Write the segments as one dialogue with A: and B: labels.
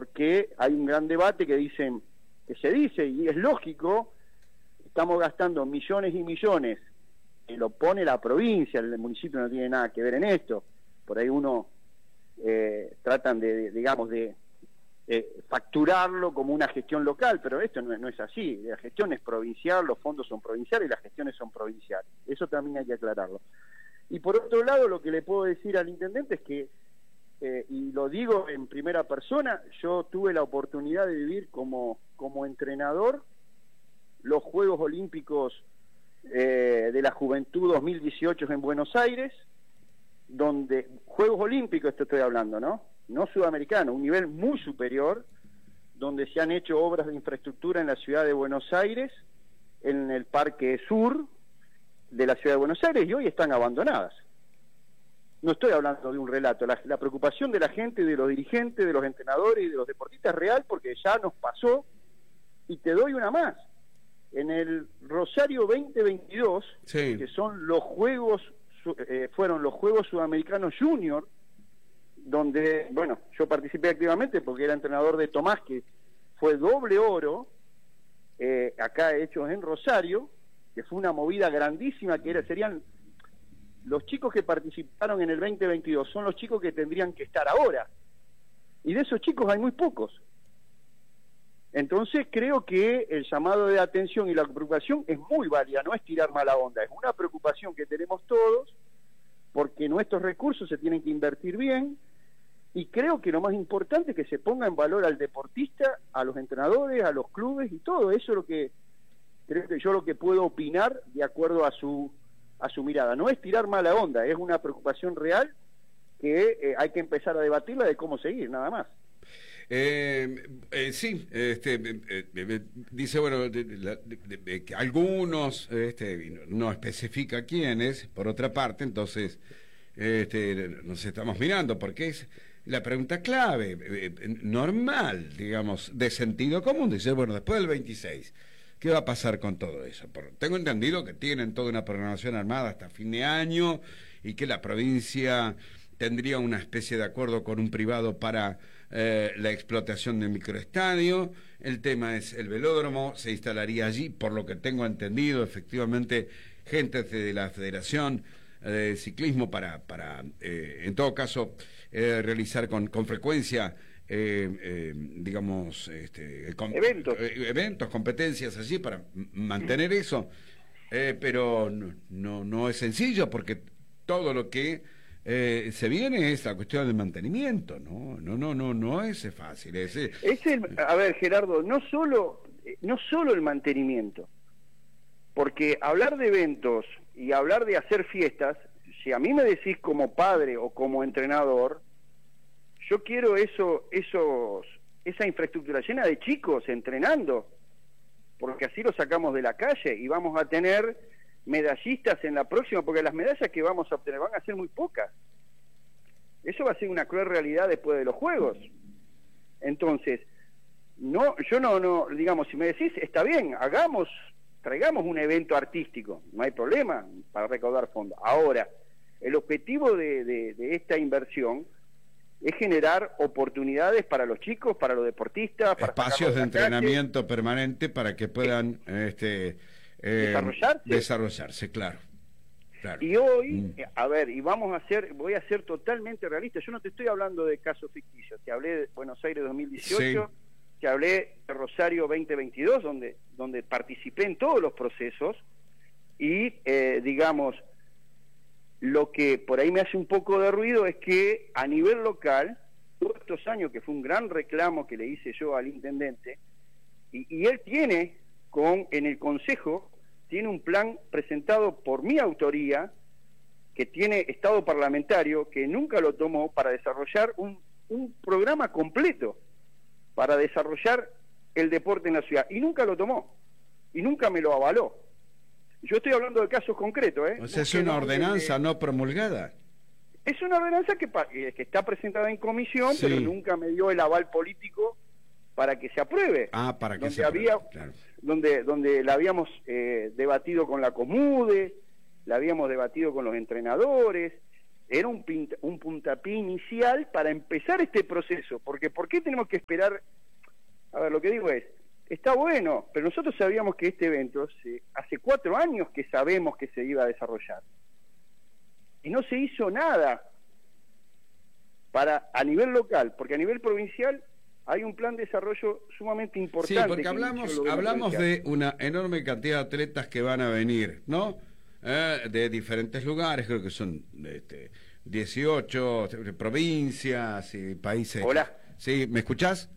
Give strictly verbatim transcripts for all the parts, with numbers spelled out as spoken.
A: porque hay un gran debate que dicen, que se dice, y es lógico, estamos gastando millones y millones, que lo pone la provincia, el municipio no tiene nada que ver en esto, por ahí uno eh, tratan de, de digamos, de eh, facturarlo como una gestión local, pero esto no, no es así, la gestión es provincial, los fondos son provinciales y las gestiones son provinciales, eso también hay que aclararlo. Y por otro lado, lo que le puedo decir al intendente es que, eh, y lo digo en primera persona, yo tuve la oportunidad de vivir como, como entrenador los Juegos Olímpicos eh, de la Juventud dos mil dieciocho en Buenos Aires, donde, Juegos Olímpicos esto estoy hablando, ¿no? No sudamericano, un nivel muy superior, donde se han hecho obras de infraestructura en la ciudad de Buenos Aires, en el Parque Sur de la ciudad de Buenos Aires, y hoy están abandonadas. No estoy hablando de un relato, la, la preocupación de la gente, de los dirigentes, de los entrenadores y de los deportistas es real, porque ya nos pasó, y te doy una más. En el Rosario veinte veintidós, sí, que son los Juegos, eh, fueron los Juegos Sudamericanos Junior, donde, bueno, yo participé activamente porque era entrenador de Tomás, que fue doble oro, eh, acá hechos en Rosario, que fue una movida grandísima, que era, serían los chicos que participaron en el veinte veintidós, son los chicos que tendrían que estar ahora, y de esos chicos hay muy pocos. Entonces creo que el llamado de atención y la preocupación es muy válida, no es tirar mala onda, es una preocupación que tenemos todos, porque nuestros recursos se tienen que invertir bien, y creo que lo más importante es que se ponga en valor al deportista, a los entrenadores, a los clubes y todo. Eso es lo que creo que yo lo que puedo opinar de acuerdo a su a su mirada. No es tirar mala onda, es una preocupación real que eh, hay que empezar a debatirla de cómo seguir, nada más.
B: Eh, eh, sí, este, eh, eh, dice, bueno, de, de, de, de, que algunos, este, no especifica quiénes, por otra parte, entonces este, nos estamos mirando, porque es la pregunta clave, eh, normal, digamos, de sentido común, dice, bueno, después del veintiséis, ¿qué va a pasar con todo eso? Por, tengo entendido que tienen toda una programación armada hasta fin de año y que la provincia tendría una especie de acuerdo con un privado para eh, la explotación del microestadio. El tema es el velódromo, se instalaría allí, por lo que tengo entendido, efectivamente, gente de la Federación de Ciclismo para, para eh, en todo caso, eh, realizar con, con frecuencia Eh, eh, digamos este, com
A: eventos
B: eh, eventos, competencias allí para mantener eso, eh, pero no, no, no es sencillo, porque todo lo que eh, se viene es la cuestión del mantenimiento, no no no no no es fácil, es,
A: es el, a ver, Gerardo, no solo no solo el mantenimiento, porque hablar de eventos y hablar de hacer fiestas, si a mí me decís como padre o como entrenador, yo quiero eso, esos, esa infraestructura llena de chicos entrenando, porque así lo sacamos de la calle y vamos a tener medallistas en la próxima, porque las medallas que vamos a obtener van a ser muy pocas. Eso va a ser una cruel realidad después de los Juegos. Entonces, no, yo no, no, digamos, si me decís, está bien, hagamos, traigamos un evento artístico, no hay problema para recaudar fondos. Ahora, el objetivo de, de, de esta inversión es generar oportunidades para los chicos, para los deportistas, para
B: espacios de entrenamiento calle, permanente para que puedan eh, este, eh,
A: desarrollarse.
B: desarrollarse, claro, claro.
A: Y hoy,
B: mm.
A: a ver, y vamos a hacer, voy a ser totalmente realista, yo no te estoy hablando de casos ficticios, te hablé de Buenos Aires dos mil dieciocho, sí, te hablé de Rosario veinte veintidós, donde, donde participé en todos los procesos, y eh, digamos, lo que por ahí me hace un poco de ruido es que a nivel local, todos estos años que fue un gran reclamo que le hice yo al intendente, y, y él tiene, con en el consejo, tiene un plan presentado por mi autoría, que tiene estado parlamentario, que nunca lo tomó para desarrollar un, un programa completo, para desarrollar el deporte en la ciudad, y nunca lo tomó, y nunca me lo avaló. Yo estoy hablando de casos concretos, ¿eh?
B: O sea, es una ordenanza no promulgada.
A: Es una ordenanza que, que está presentada en comisión, sí, pero nunca me dio el aval político para que se apruebe.
B: Ah, para que
A: donde
B: se apruebe,
A: había,
B: claro.
A: Donde, donde la habíamos eh, debatido con la Comude, la habíamos debatido con los entrenadores, era un, pinta, un puntapié inicial para empezar este proceso, porque ¿por qué tenemos que esperar? A ver, lo que digo es, está bueno, pero nosotros sabíamos que este evento, se, hace cuatro años que sabemos que se iba a desarrollar, y no se hizo nada para a nivel local, porque a nivel provincial hay un plan de desarrollo sumamente importante.
B: Sí, porque hablamos, hablamos de una enorme cantidad de atletas que van a venir, ¿no? Eh, de diferentes lugares, creo que son este, dieciocho provincias y países.
A: Hola.
B: Sí, ¿me escuchás?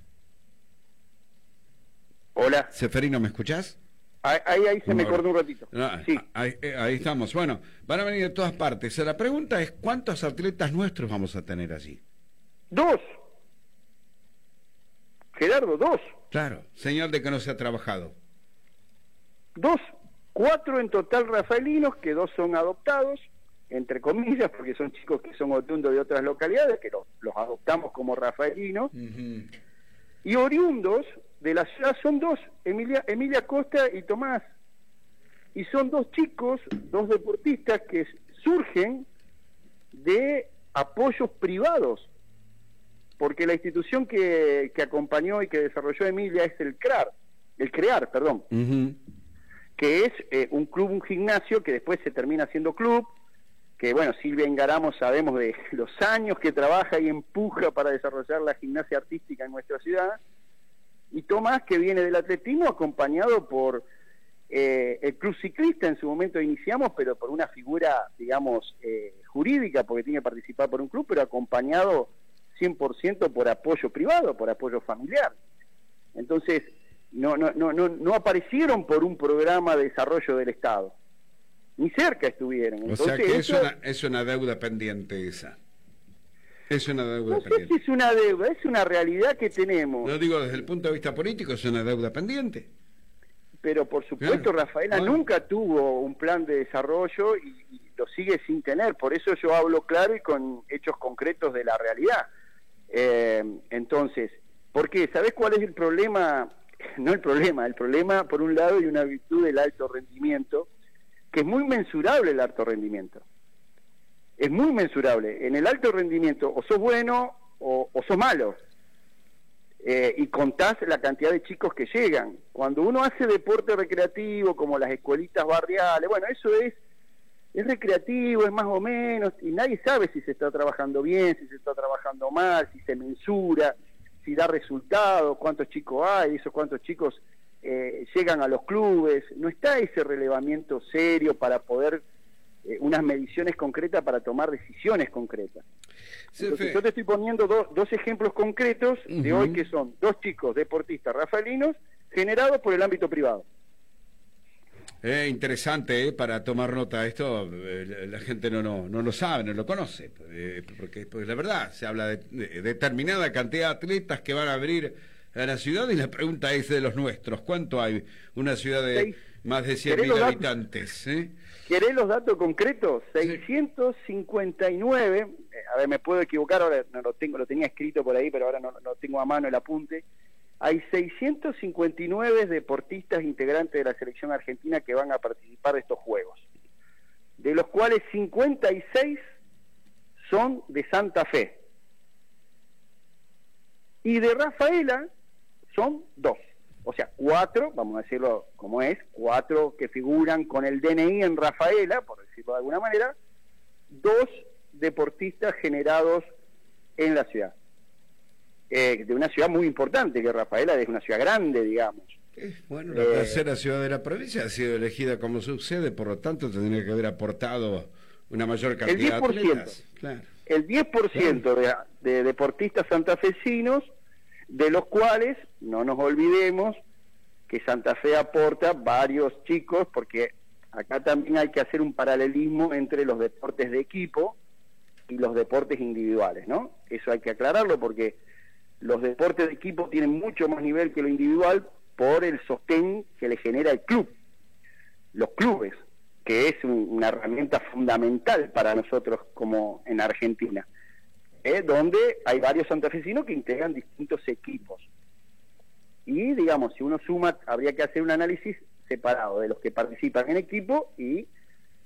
A: Hola.
B: Seferino, ¿me escuchás?
A: Ahí, ahí, ahí se
B: no,
A: me cortó un ratito.
B: No,
A: sí.
B: ahí, ahí estamos. Bueno, van a venir de todas partes. La pregunta es, ¿cuántos atletas nuestros vamos a tener allí?
A: Dos. Gerardo, dos.
B: Claro, señal de que no se ha trabajado.
A: Dos, cuatro en total rafaelinos, que dos son adoptados, entre comillas, porque son chicos que son oriundos de otras localidades, que los, los adoptamos como rafaelinos, uh-huh. Y oriundos de la ciudad son dos, Emilia, Emilia Costa y Tomás, y son dos chicos, dos deportistas que surgen de apoyos privados, porque la institución que, que acompañó y que desarrolló Emilia es el CREAR, el CREAR, perdón, uh-huh. que es eh, un club, un gimnasio que después se termina siendo club, que bueno, Silvia Engaramo sabemos de los años que trabaja y empuja para desarrollar la gimnasia artística en nuestra ciudad, y Tomás, que viene del atletismo, acompañado por eh, el club ciclista. En su momento iniciamos, pero por una figura, digamos, eh, jurídica, porque tiene que participar por un club, pero acompañado cien por ciento por apoyo privado, por apoyo familiar. Entonces, no, no, no, no, no aparecieron por un programa de desarrollo del Estado, ni cerca estuvieron. Entonces,
B: o sea que
A: eso,
B: es, una, es una deuda pendiente esa. Es una deuda
A: no sé
B: pendiente.
A: si es una deuda, es una realidad que tenemos.
B: No digo desde el punto de vista político, es una deuda pendiente.
A: Pero por supuesto, claro. Rafaela bueno. nunca tuvo un plan de desarrollo y, y lo sigue sin tener. Por eso yo hablo claro y con hechos concretos de la realidad. Eh, entonces, ¿por qué? ¿Sabés cuál es el problema? No el problema, el problema por un lado y una virtud del alto rendimiento, que es muy mensurable el alto rendimiento. Es muy mensurable. En el alto rendimiento o sos bueno o, o sos malo. Eh, y contás la cantidad de chicos que llegan. Cuando uno hace deporte recreativo, como las escuelitas barriales, bueno, eso es, es recreativo, es más o menos, y nadie sabe si se está trabajando bien, si se está trabajando mal, si se mensura, si da resultados, cuántos chicos hay, esos cuántos chicos eh, llegan a los clubes. No está ese relevamiento serio para poder, eh, unas mediciones concretas para tomar decisiones concretas. Entonces, yo te estoy poniendo do, dos ejemplos concretos uh-huh. de hoy, que son dos chicos deportistas rafaelinos generados por el ámbito privado.
B: Eh, interesante, eh, para tomar nota. Esto eh, la gente no, no, no lo sabe, no lo conoce, eh, porque, porque la verdad se habla de, de determinada cantidad de atletas que van a abrir a la ciudad, y la pregunta es de los nuestros. ¿Cuánto hay? Una ciudad de Seis. más de cien mil habitantes. ¿eh?
A: ¿Querés los datos concretos? seiscientos cincuenta y nueve, eh, a ver, me puedo equivocar, ahora no lo tengo, lo tenía escrito por ahí, pero ahora no, no tengo a mano el apunte. Hay seiscientos cincuenta y nueve deportistas integrantes de la selección argentina que van a participar de estos Juegos, de los cuales cincuenta y seis son de Santa Fe. Y de Rafaela son dos. O sea, cuatro, vamos a decirlo como es, cuatro que figuran con el D N I en Rafaela, por decirlo de alguna manera, dos deportistas generados en la ciudad. Eh, de una ciudad muy importante, que Rafaela es una ciudad grande, digamos.
B: Eh, bueno, la eh, tercera ciudad de la provincia ha sido elegida como sucede, por lo tanto tendría que haber aportado una mayor cantidad
A: el diez por ciento,
B: de atletas. Claro.
A: El diez por ciento claro. de, de deportistas santafesinos, de los cuales, no nos olvidemos, que Santa Fe aporta varios chicos, porque acá también hay que hacer un paralelismo entre los deportes de equipo y los deportes individuales, ¿no? Eso hay que aclararlo, porque los deportes de equipo tienen mucho más nivel que lo individual por el sostén que le genera el club, los clubes, que es un, una herramienta fundamental para nosotros como en Argentina, ¿eh? Donde hay varios santafesinos que integran distintos equipos. Y, digamos, si uno suma, habría que hacer un análisis separado de los que participan en equipo y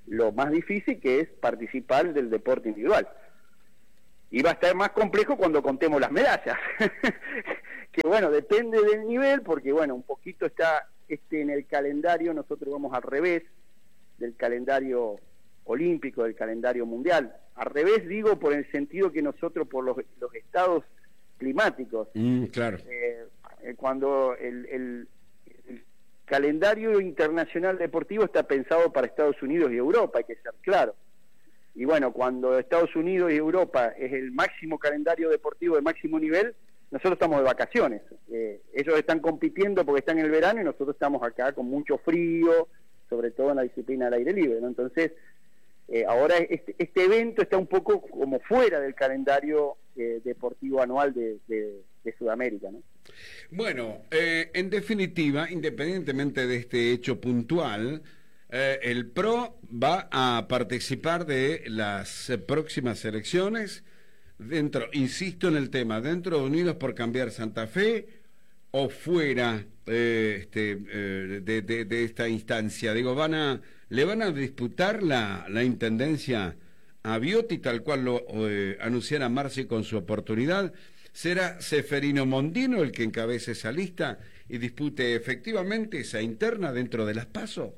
A: lo más difícil, que es participar del deporte individual. Y va a estar más complejo cuando contemos las medallas, que bueno, depende del nivel, porque bueno, un poquito está este en el calendario, nosotros vamos al revés del calendario olímpico, del calendario mundial. Al revés digo por el sentido que nosotros, por los, los estados climáticos,
B: mm, claro.
A: eh, cuando el, el, el calendario internacional deportivo está pensado para Estados Unidos y Europa, hay que ser claro. Y bueno, cuando Estados Unidos y Europa es el máximo calendario deportivo de máximo nivel, nosotros estamos de vacaciones. Eh, ellos están compitiendo porque están en el verano y nosotros estamos acá con mucho frío, sobre todo en la disciplina del aire libre, ¿no? Entonces, eh, ahora este, este evento está un poco como fuera del calendario eh, deportivo anual de, de, de Sudamérica, ¿no?
B: Bueno, eh, en definitiva, independientemente de este hecho puntual, Eh, el P R O va a participar de las eh, próximas elecciones dentro, insisto en el tema, dentro de Unidos por Cambiar Santa Fe o fuera eh, este, eh, de, de, de esta instancia. Digo, van a, le van a disputar la, la intendencia a Biotti, tal cual lo eh, anunciara Marci con su oportunidad. ¿Será Seferino Mondino el que encabece esa lista y dispute efectivamente esa interna dentro de las PASO?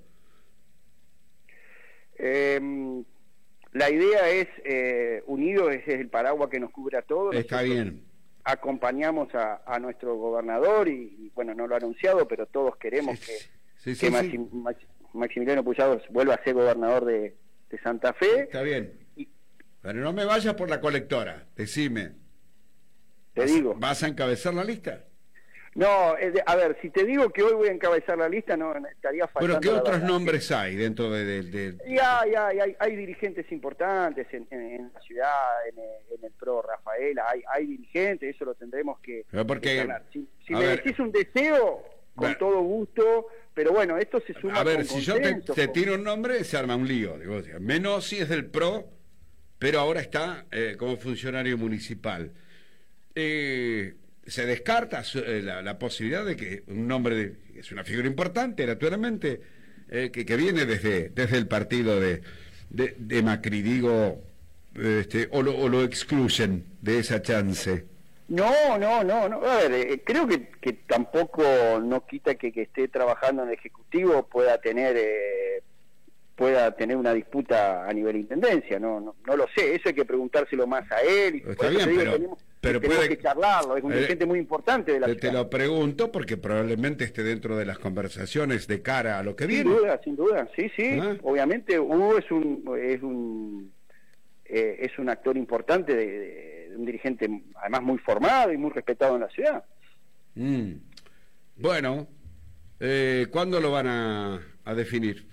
A: Eh, la idea es, eh, Unidos es el paraguas que nos cubre a todos.
B: Está
A: Nosotros
B: bien.
A: Acompañamos a, a nuestro gobernador y, y, bueno, no lo ha anunciado, pero todos queremos
B: Sí,
A: que,
B: sí, sí,
A: que
B: sí.
A: Maxi, Max, Maximiliano Pujados vuelva a ser gobernador de, de Santa Fe.
B: Está bien.
A: Y,
B: Pero no me vayas por la colectora, decime.
A: te
B: ¿Vas,
A: digo.
B: ¿Vas a encabezar la lista?
A: No, eh, a ver, si te digo que hoy voy a encabezar la lista, no estaría faltando.
B: ¿Pero qué
A: la
B: otros
A: verdad.
B: nombres hay dentro de...? de, de...
A: Y hay, hay, hay, hay dirigentes importantes en, en, en la ciudad, en, en el P R O, Rafaela, hay, hay dirigentes, eso lo tendremos que...
B: Pero porque,
A: que ganar. Si, si
B: a
A: me
B: ver,
A: decís un deseo, con
B: ver,
A: todo gusto, pero bueno, esto se suma
B: A ver,
A: con
B: si yo te,
A: consenso,
B: te
A: con-
B: tiro un nombre, se arma un lío. Digo, Menossi es del P R O, pero ahora está eh, como funcionario municipal. Eh... Se descarta eh, la, la posibilidad de que un nombre, de, es una figura importante, naturalmente, eh, que, que viene desde, desde el partido de, de, de Macri, digo, este, o, lo, o lo excluyen de esa chance.
A: No, no, no, no. A ver, eh, creo que, que tampoco no quita que, que esté trabajando en el Ejecutivo pueda tener eh, pueda tener una disputa a nivel intendencia, no, no, no lo sé, eso hay que preguntárselo más a él. Y
B: Está
A: por eso
B: bien,
A: te digo,
B: pero-
A: tenemos,
B: pero
A: tenemos
B: puede-
A: que charlarlo, es un
B: eh,
A: dirigente muy importante de la
B: Te, te
A: ciudad.
B: lo pregunto porque probablemente esté dentro de las conversaciones de cara a lo que
A: Sin
B: viene.
A: duda, sin duda, sí, sí.
B: Ah.
A: Obviamente Hugo es un es un eh, es un actor importante, de, de- de un dirigente además muy formado y muy respetado en la ciudad.
B: Mm. Bueno, eh, ¿cuándo lo van a, a definir?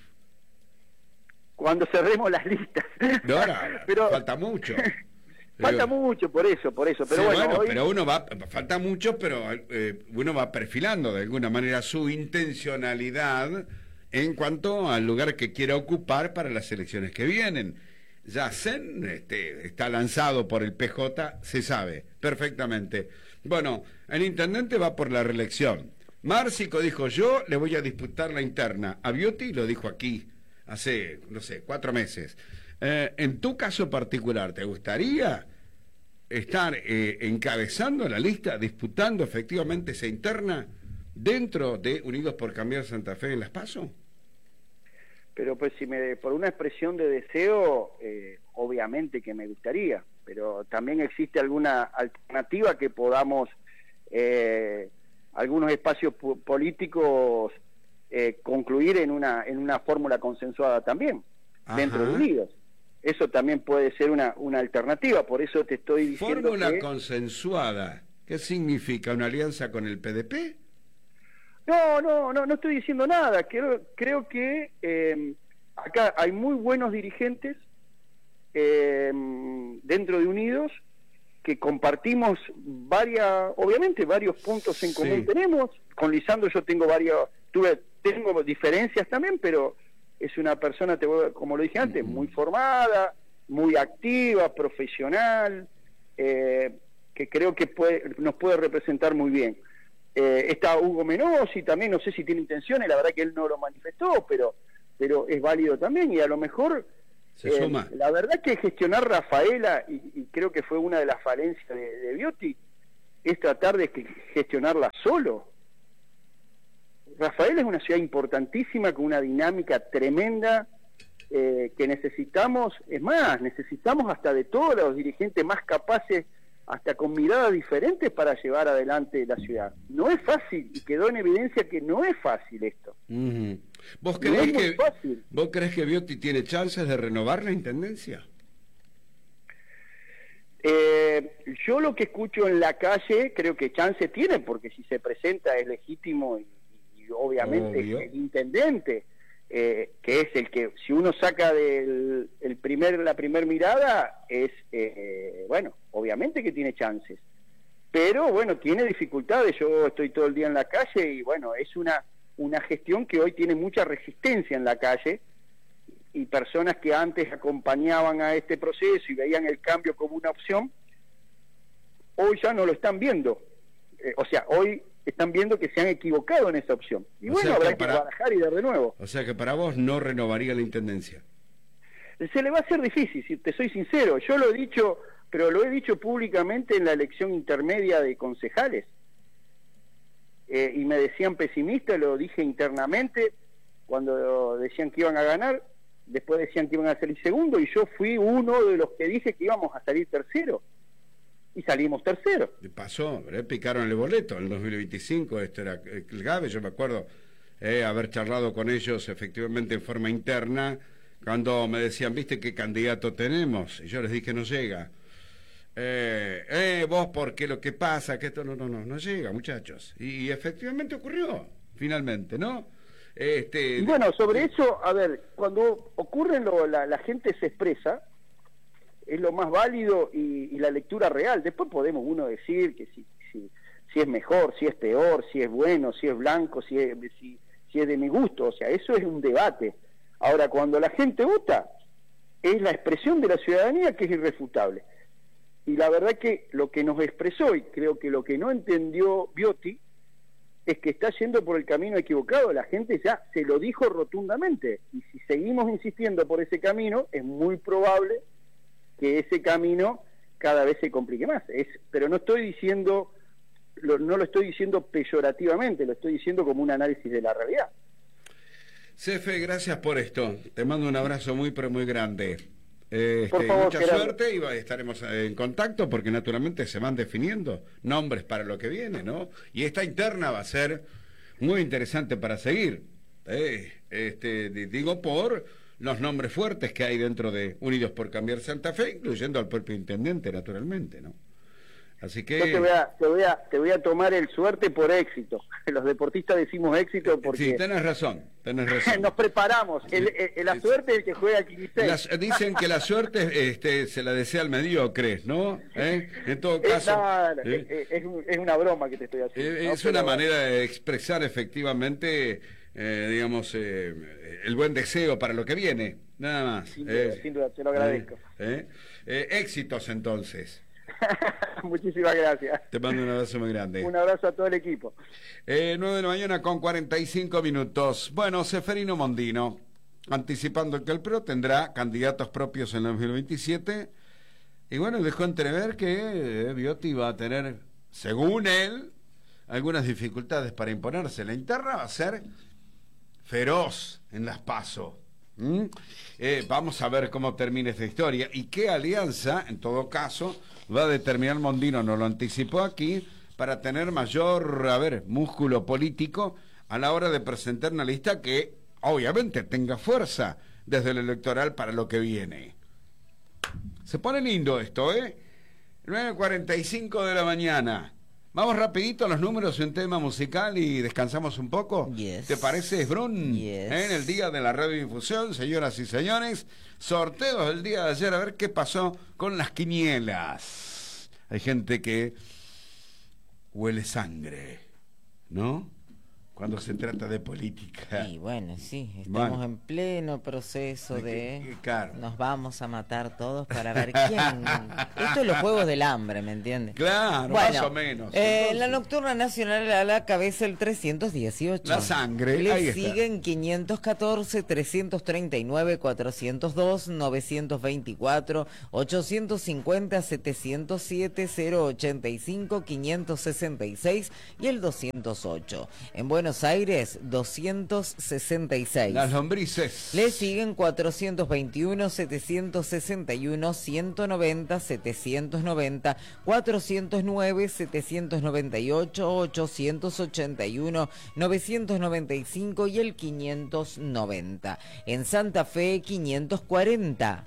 A: Cuando cerremos las listas.
B: No, ahora,
A: pero
B: falta mucho.
A: falta
B: Digo,
A: mucho por eso, por eso. Pero
B: sí,
A: bueno, hoy-
B: pero uno va, falta mucho, pero eh, uno va perfilando de alguna manera su intencionalidad en cuanto al lugar que quiera ocupar para las elecciones que vienen. Ya Zen este, está lanzado por el P J, se sabe perfectamente. Bueno, el intendente va por la reelección. Márcico dijo, yo le voy a disputar la interna. A Biotti lo dijo aquí hace, no sé, cuatro meses. Eh, en tu caso particular, ¿te gustaría estar eh, encabezando la lista, disputando efectivamente esa interna dentro de Unidos por Cambiar Santa Fe en las PASO?
A: pero pues si me por una expresión de deseo, eh, obviamente que me gustaría, pero también existe alguna alternativa que podamos, eh, algunos espacios po- políticos eh, concluir en una en una fórmula consensuada también,
B: Ajá.
A: dentro de Unidos. Eso también puede ser una, una alternativa, por eso te estoy diciendo
B: Fórmula
A: que...
B: consensuada, ¿qué significa? ¿Una alianza con el P D P?
A: No, no, no, no estoy diciendo nada. Creo, creo que eh, acá hay muy buenos dirigentes eh, dentro de Unidos que compartimos varias, obviamente varios puntos en
B: Sí.
A: común tenemos. Con Lisandro yo tengo varios, tuve, tengo diferencias también, pero es una persona, te voy- como lo dije antes, muy formada, muy activa, profesional, eh, que creo que puede, nos puede representar muy bien. Eh, está Hugo Menossi también, no sé si tiene intenciones, la verdad que él no lo manifestó, pero pero es válido también, y a lo mejor
B: se
A: eh,
B: suma.
A: La verdad que gestionar Rafaela, y, y creo que fue una de las falencias de, de Viotti, es tratar de que gestionarla solo. Rafaela es una ciudad importantísima, con una dinámica tremenda, eh, que necesitamos, es más, necesitamos hasta de todos los dirigentes más capaces, hasta con miradas diferentes, para llevar adelante la ciudad. No es fácil, y quedó en evidencia que no es fácil esto.
B: Uh-huh. ¿Vos
A: No
B: creés
A: es muy
B: que
A: fácil.
B: vos creés que Viotti tiene chances de renovar la intendencia?
A: Eh, yo lo que escucho en la calle, creo que chance tiene, porque si se presenta es legítimo, y, y obviamente
B: Obvio.
A: es el intendente, eh, que es el que, si uno saca del el primer la primer mirada, es, eh, bueno, obviamente que tiene chances, pero bueno, tiene dificultades. Yo estoy todo el día en la calle, y bueno, es una, una gestión que hoy tiene mucha resistencia en la calle, y personas que antes acompañaban a este proceso y veían el cambio como una opción, hoy ya no lo están viendo. Eh, o sea, hoy están viendo que se han equivocado en esa opción. Y
B: O
A: bueno,
B: sea que
A: habrá que
B: para-
A: barajar y dar de nuevo.
B: O sea que para vos no renovaría la intendencia.
A: Se le va a hacer difícil, si te soy sincero. Yo lo he dicho, pero lo he dicho públicamente en la elección intermedia de concejales. Eh, y me decían pesimista, lo dije internamente, cuando decían que iban a ganar. Después decían que iban a salir segundo, y yo fui uno de los que dije que íbamos a salir tercero, y salimos tercero.
B: Le pasó, ¿eh? Picaron el boleto en el dos mil veinticinco, esto era el Gabe, yo me acuerdo eh, haber charlado con ellos efectivamente en forma interna, cuando me decían, ¿viste qué candidato tenemos? Y yo les dije, no llega. Eh, eh, vos, porque lo que pasa, que esto no, no, no, no llega, muchachos. Y, y efectivamente ocurrió, finalmente, ¿no? Este,
A: Y bueno, sobre eso, a ver, cuando ocurren lo, la, la gente se expresa, es lo más válido, y, y la lectura real. Después podemos uno decir que si, si, si es mejor, si es peor, si es bueno, si es blanco, si es, si, si es de mi gusto. O sea, eso es un debate. Ahora, cuando la gente vota, es la expresión de la ciudadanía, que es irrefutable. Y la verdad que lo que nos expresó, y creo que lo que no entendió Viotti, es que está yendo por el camino equivocado. La gente ya se lo dijo rotundamente, y si seguimos insistiendo por ese camino, es muy probable que ese camino cada vez se complique más. Es, pero no estoy diciendo, lo, no lo estoy diciendo peyorativamente, lo estoy diciendo como un análisis de la realidad.
B: Cefe, gracias por esto. Te mando un abrazo muy, pero muy grande. Este,
A: Por favor,
B: mucha
A: Gerardo.
B: suerte, y va- estaremos en contacto, porque naturalmente se van definiendo nombres para lo que viene, ¿no? Y esta interna va a ser muy interesante para seguir. Eh, este, di- digo por los nombres fuertes que hay dentro de Unidos por Cambiar Santa Fe, incluyendo al propio intendente, naturalmente, ¿no? Así que...
A: Yo te voy, a, te, voy a, te voy a tomar el suerte por éxito. Los deportistas decimos éxito porque
B: Sí, tenés razón, tenés razón.
A: nos preparamos. El, el- la suerte es el que juega al quince.
B: Las- dicen que la suerte este, se la desea al mediocre, ¿no? ¿Eh? En todo
A: Es,
B: caso,
A: no, no,
B: ¿eh?
A: es, es un- es una broma que te estoy haciendo.
B: Eh,
A: ¿no?
B: es una
A: Pero-
B: manera de expresar efectivamente, eh, digamos, eh, el buen deseo para lo que viene, nada más.
A: Sin duda,
B: eh.
A: sin duda, te lo agradezco.
B: Eh, eh, éxitos entonces.
A: Muchísimas gracias.
B: Te mando un abrazo muy grande.
A: Un abrazo a todo el equipo.
B: Eh, nueve de la mañana con cuarenta y cinco minutos. Bueno, Ceferino Mondino, anticipando que el P R O tendrá candidatos propios en el dos mil veintisiete, y bueno, dejó entrever que eh, Viotti va a tener, según él, algunas dificultades para imponerse. La interna va a ser feroz en las PASO. ¿Mm? Eh, vamos a ver cómo termina esta historia y qué alianza, en todo caso, va a determinar Mondino, nos lo anticipó aquí, para tener mayor, a ver, músculo político a la hora de presentar una lista que obviamente tenga fuerza desde el electoral para lo que viene. Se pone lindo esto, ¿eh? nueve cuarenta y cinco de la mañana. Vamos rapidito a los números en tema musical y descansamos un poco.
C: Yes.
B: ¿Te parece, Brun?
C: Yes.
B: ¿Eh? En el día de la radiodifusión, señoras y señores, sorteos del día de ayer, a ver qué pasó con las quinielas. Hay gente que huele sangre, ¿no? cuando se trata de política.
C: Y bueno, sí, estamos bueno. en pleno proceso de... de
B: claro.
C: Nos vamos a matar todos para ver quién... Esto es los Juegos del Hambre, ¿me entiendes?
B: Claro, bueno, más o menos.
C: Eh, en la nocturna nacional a la cabeza el trescientos dieciocho.
B: La sangre,
C: Le
B: ahí
C: siguen
B: está.
C: quinientos catorce, trescientos treinta y nueve, cuatrocientos dos, novecientos veinticuatro, ochocientos cincuenta, setecientos siete, cero ochenta y cinco, quinientos sesenta y seis y el doscientos ocho. En Buenos Aires, doscientos sesenta y seis.
B: Las lombrices.
C: Le siguen cuatrocientos veintiuno, setecientos sesenta y uno, ciento noventa, setecientos noventa, cuatrocientos nueve, setecientos noventa y ocho, ochocientos ochenta y uno, novecientos noventa y cinco y el quinientos noventa. En Santa Fe, quinientos cuarenta.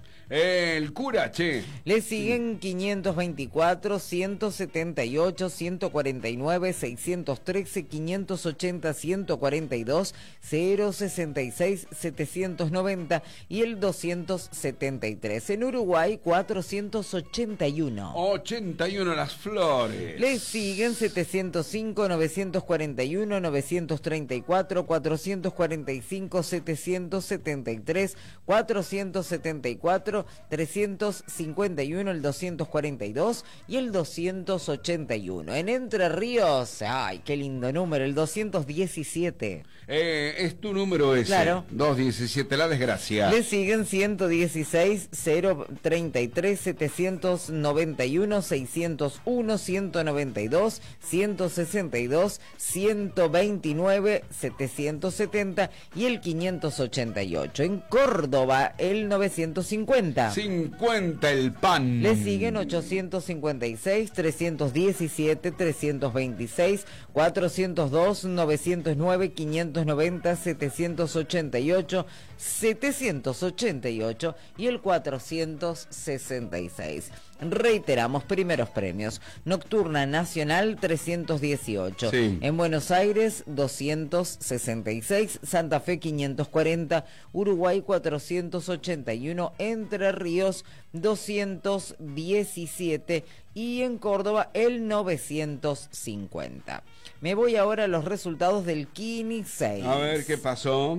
B: El cura, che.
C: Le siguen quinientos veinticuatro, ciento setenta y ocho, ciento cuarenta y nueve, seiscientos trece, quinientos ochenta, ciento cuarenta y dos, cero sesenta y seis, setecientos noventa y el doscientos setenta y tres. En Uruguay, cuatrocientos ochenta y uno.
B: ochenta y uno Las Flores.
C: Le siguen setecientos cinco, novecientos cuarenta y uno, novecientos treinta y cuatro, cuatrocientos cuarenta y cinco, setecientos setenta y tres, cuatrocientos setenta y cuatro, trescientos cincuenta y uno, el doscientos cuarenta y dos y el doscientos ochenta y uno. En Entre Ríos, ay, qué lindo número, el doscientos diecisiete.
B: Eh, es tu número ese.
C: Claro.
B: doscientos diecisiete, la desgracia.
C: Le siguen ciento dieciséis, cero treinta y tres, setecientos noventa y uno, seiscientos uno, ciento noventa y dos, ciento sesenta y dos, ciento veintinueve, setecientos setenta y el quinientos ochenta y ocho. En Córdoba, el novecientos cincuenta.
B: cincuenta el pan.
C: Le siguen ochocientos cincuenta y seis, trescientos diecisiete, trescientos veintiséis, cuatrocientos dos, novecientos nueve, quinientos noventa, setecientos ochenta y ocho, setecientos ochenta y ocho y el cuatrocientos sesenta y seis. Reiteramos, primeros premios. Nocturna Nacional trescientos dieciocho.
B: Sí.
C: En Buenos Aires doscientos sesenta y seis, Santa Fe quinientos cuarenta, Uruguay cuatrocientos ochenta y uno, Entre Ríos doscientos diecisiete y en Córdoba el novecientos cincuenta. Me voy ahora a los resultados del Kini seis.
B: A ver qué pasó.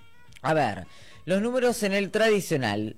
C: A ver, los números en el tradicional: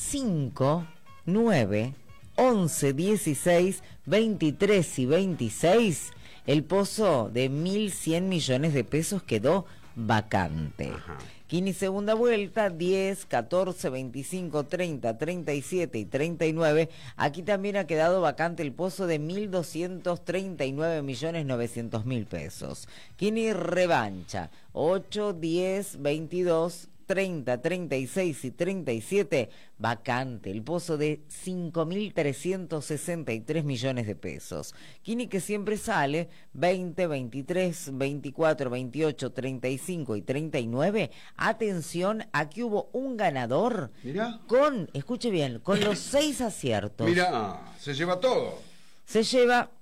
C: cinco, nueve, once, dieciséis, veintitrés y veintiséis. El pozo de mil cien millones de pesos quedó vacante.
B: Ajá.
C: Kini segunda vuelta, diez, catorce, veinticinco, treinta, treinta y siete y treinta y nueve. Aquí también ha quedado vacante el pozo de mil doscientos treinta y nueve millones novecientos mil pesos. Kini revancha, ocho, diez, veintidós, treinta, treinta y seis y treinta y siete, vacante el pozo de cinco mil trescientos sesenta y tres millones de pesos. Kini que siempre sale, veinte, veintitrés, veinticuatro, veintiocho, treinta y cinco y treinta y nueve. Atención, aquí hubo un ganador.
B: Mirá.
C: Con, escuche bien, con los seis aciertos.
B: Mira, se lleva todo.
C: Se lleva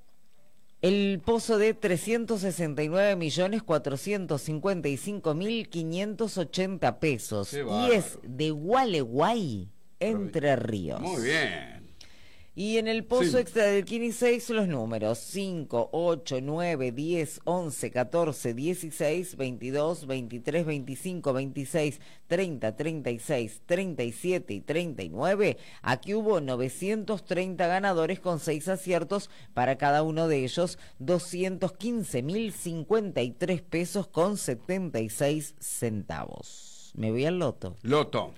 C: el pozo de trescientos sesenta y nueve millones cuatrocientos cincuenta y cinco mil quinientos ochenta pesos.
B: Qué
C: Y
B: bárbaro.
C: es de Gualeguay, Entre Ríos.
B: Muy bien.
C: Y en el pozo
B: Sí.
C: extra del Kini seis los números cinco, ocho, nueve, diez, once, catorce, dieciséis, veintidós, veintitrés, veinticinco, veintiséis, treinta, treinta y seis, treinta y siete y treinta y nueve. Aquí hubo novecientos treinta ganadores con seis aciertos, para cada uno de ellos doscientos quince mil cincuenta y tres pesos con setenta y seis centavos. Me voy al loto.
B: Loto.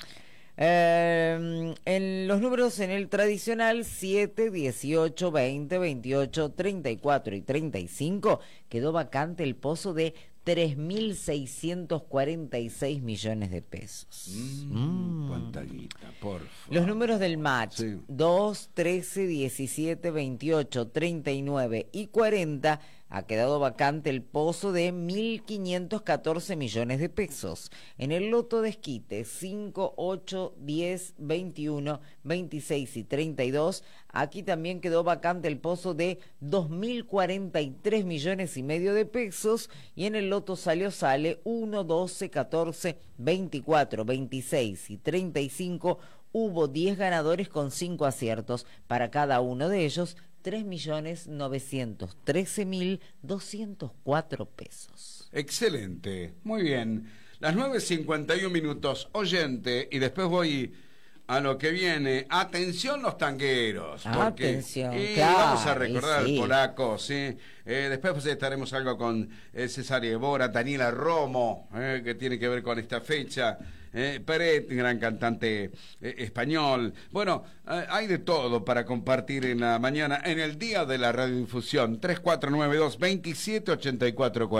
C: Eh, en los números en el tradicional siete, dieciocho, veinte, veintiocho, treinta y cuatro y treinta y cinco quedó vacante el pozo de tres mil seiscientos cuarenta y seis millones de pesos.
B: Mm,
C: Mm.
B: Cuánta guita, por favor.
C: Los números del match,
B: Sí.
C: dos, trece, diecisiete, veintiocho, treinta y nueve y cuarenta, ha quedado vacante el pozo de mil quinientos catorce millones de pesos. En el loto de esquite, cinco, ocho, diez, veintiuno, veintiséis y treinta y dos, aquí también quedó vacante el pozo de dos mil cuarenta y tres millones y medio de pesos. Y en el loto salió sale uno, doce, catorce, veinticuatro, veintiséis y treinta y cinco. Hubo diez ganadores con cinco aciertos, para cada uno de ellos tres millones novecientos trece mil doscientos cuatro pesos.
B: Excelente, muy bien. Las nueve cincuenta y un minutos, oyente, y después voy a lo que viene. Atención los tangueros. Porque,
C: Atención,
B: y
C: claro,
B: vamos a recordar
C: sí.
B: al polaco, ¿sí? Eh, después pues, estaremos algo con eh, César Evora, Daniela Romo, eh, que tiene que ver con esta fecha. Eh, Peret, gran cantante eh, español. Bueno, eh, hay de todo para compartir en la mañana, en el día de la radiodifusión. tres cuatro nueve dos, veintisiete ochenta y cuatro cuarenta.